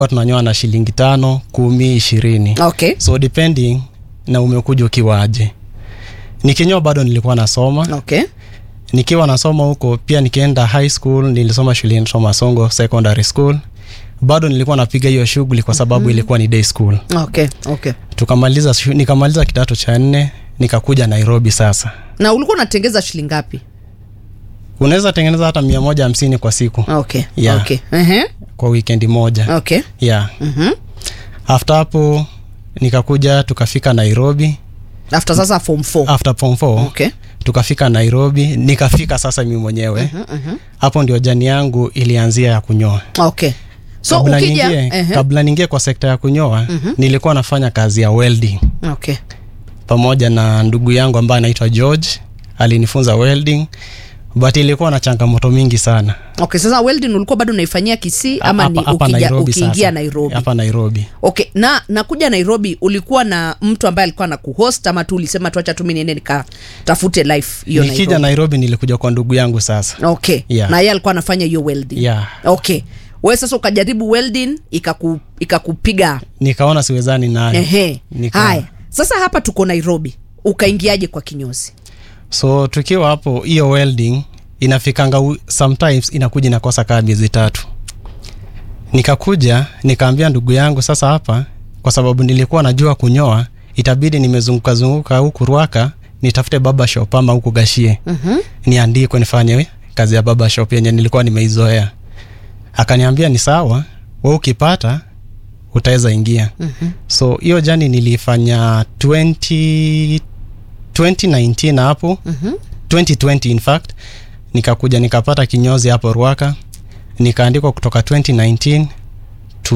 tunanyoa na shilingi 5, 10, 20. Okay. So depending na umekuja ukiwaje. Nikinyoa bado nilikuwa nasoma. Okay. Nikiwa nasoma huko pia nikienda high school nilisoma shuleni Songo Secondary School. Bado nilikuwa napiga hiyo shughuli kwa sababu ilikuwa ni day school. Okay, okay. Nikamaliza kidato cha 4, nikakuja Nairobi sasa. Na ulikuwa unatengeza shilingi ngapi? Unaweza tengeneza hata 150 kwa siku. Okay. Yeah. Okay. Kwa weekend moja. Okay. Yeah. After hapo nikakuja tukafika Nairobi. After sasa form 4. After form 4. Okay. Tukafika Nairobi, nikafika sasa mimi mwenyewe. Hapo ndio jani yangu ilianzia ya kunyoa. Okay. So kabla ningie kwa sekta ya kunyoa, nilikuwa nafanya kazi ya welding. Okay. Pamoja na ndugu yangu ambaye anaitwa George, alinifunza welding, but ilikuwa na changamoto mingi sana. Okay, sasa welding ulikuwa bado unaifanyia Kisii ama ni ukiingia Nairobi? Hapa Nairobi. Okay, na kuja Nairobi ulikuwa na mtu ambaye alikuwa anakuhost ama tu ulisema tuacha tu mimi niende nikatafute life hiyo Nairobi? Nikija Nairobi nilikuja kwa ndugu yangu sasa. Okay. Yeah. Na yeye alikuwa anafanya hiyo welding. Yeah. Okay. Wewe sasa ukajaribu welding ikakupiga. Nikaona siwezani nayo. Haya. Sasa hapa tuko Nairobi. Ukaingiaje kwa kinyozi? So tukiwa hapo hiyo welding inafikanga sometimes inakuja inakosa kama miezi 3. Nikakuja nikaambia ndugu yangu sasa hapa kwa sababu nilikuwa najua kunyoa itabidi nimezunguka huku Ruaka nitafute barber shop ama huku Gashie. Niandike nifanye kazi ya barber shop yenye nilikuwa nimeizoea. Akaniambia ni sawa, wewe ukipata utaweza ingia. So hiyo jani nilifanya 2019 hapo. 2020 in fact. Nikakuja nikapata kinyozi hapo Ruaka. Nikaandikwa kutoka 2019 to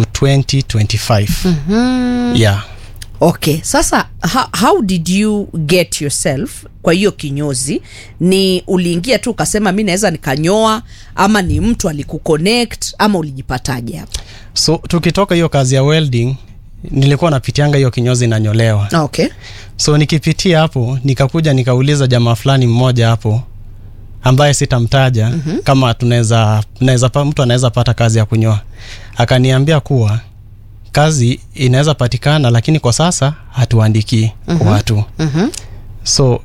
2025. Yeah. Okay, sasa how did you get yourself kwa hiyo kinyozi? Ni uliingia tu ukasema mimi naweza nikanyoa ama ni mtu alikuconnect ama ulijipataje hapo? So tukitoka hiyo kazi ya welding nilikuwa napitianga hiyo kinyozi na nyolewa. Okay. So nikipitia hapo nikakuja nikauliza jamaa fulani mmoja hapo ambaye sitamtaja kama mtu anaweza pata kazi ya kunyoa. Akaniambia kuwa kazi inaweza patikana lakini kwa sasa hatuandiki watu. So